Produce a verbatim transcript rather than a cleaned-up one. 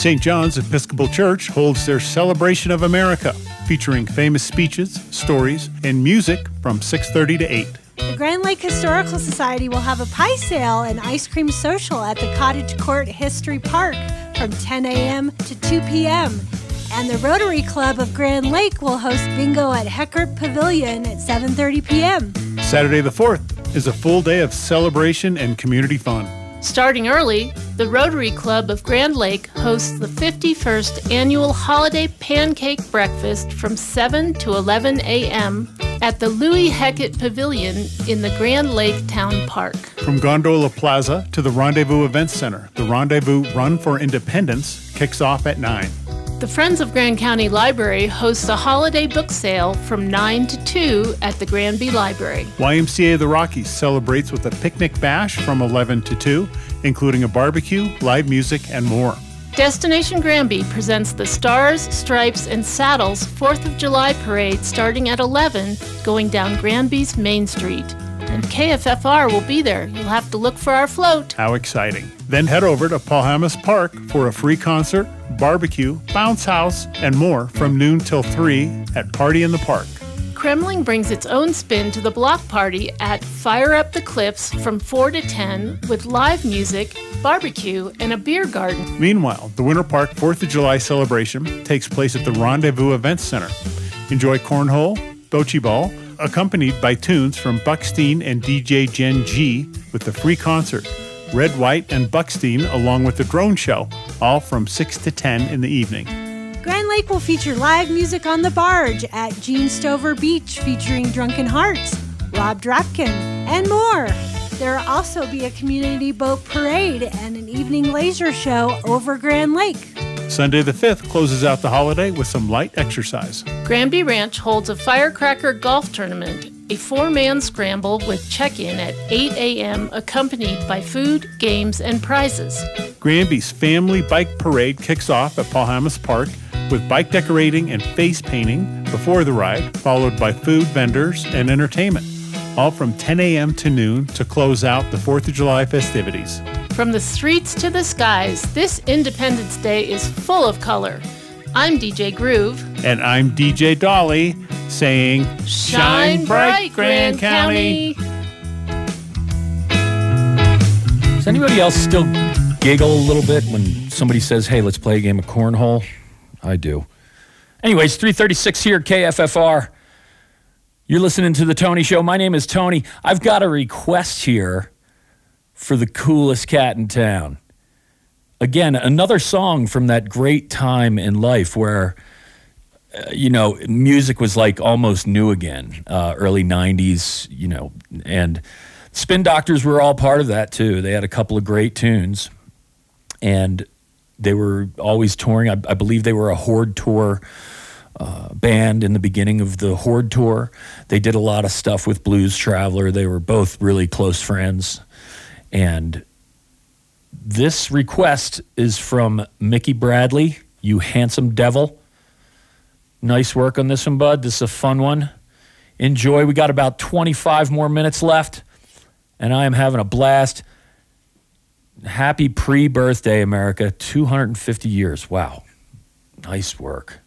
Saint John's Episcopal Church holds their Celebration of America, featuring famous speeches, stories, and music from six thirty to eight. The Grand Lake Historical Society will have a pie sale and ice cream social at the Cottage Court History Park from ten a.m. to two p.m. And the Rotary Club of Grand Lake will host bingo at Heckert Pavilion at seven thirty p.m. Saturday the fourth is a full day of celebration and community fun. Starting early, the Rotary Club of Grand Lake hosts the fifty-first annual holiday pancake breakfast from seven to eleven a.m. at the Louis Heckett Pavilion in the Grand Lake Town Park. From Gondola Plaza to the Rendezvous Events Center, the Rendezvous Run for Independence kicks off at nine. The Friends of Grand County Library hosts a holiday book sale from nine to two at the Granby Library. Y M C A of the Rockies celebrates with a picnic bash from eleven to two, including a barbecue, live music, and more. Destination Granby presents the Stars, Stripes, and Saddles fourth of July Parade starting at eleven, going down Granby's Main Street. And K F F R will be there. You'll have to look for our float. How exciting. Then head over to Pawhamas Park for a free concert, barbecue, bounce house, and more from noon till three at Party in the Park. Kremling brings its own spin to the block party at Fire Up the Cliffs from four to ten with live music, barbecue, and a beer garden. Meanwhile, the Winter Park fourth of July celebration takes place at the Rendezvous Events Center. Enjoy cornhole, bocce ball, accompanied by tunes from Buckstein and D J Gen G with the free concert, Red, White, and Buckstein along with the drone show, all from six to ten in the evening. Grand Lake will feature live music on the barge at Gene Stover Beach featuring Drunken Hearts, Rob Dropkin, and more. There will also be a community boat parade and an evening laser show over Grand Lake. Sunday the fifth closes out the holiday with some light exercise. Granby Ranch holds a firecracker golf tournament, a four-man scramble with check-in at eight a.m. accompanied by food, games, and prizes. Granby's Family Bike Parade kicks off at Pawhamas Park with bike decorating and face painting before the ride, followed by food vendors and entertainment, all from ten a.m. to noon to close out the fourth of July festivities. From the streets to the skies, this Independence Day is full of color. I'm D J Groove. And I'm D J Dolly, saying, Shine bright, Grand County. Does anybody else still giggle a little bit when somebody says, hey, let's play a game of cornhole? I do. Anyways, three thirty-six here at K F F R. You're listening to The Tony Show. My name is Tony. I've got a request here for the coolest cat in town. Again, another song from that great time in life where, uh, you know, music was like almost new again, uh, early nineties, you know, and Spin Doctors were all part of that too. They had a couple of great tunes, and they were always touring. I, I believe they were a Horde tour uh, band in the beginning of the Horde tour. They did a lot of stuff with Blues Traveler. They were both really close friends. And this request is from Mickey Bradley, you handsome devil. Nice work on this one, bud. This is a fun one. Enjoy. We got about twenty-five more minutes left, and I am having a blast. Happy pre-birthday, America. two hundred fifty years. Wow. Nice work.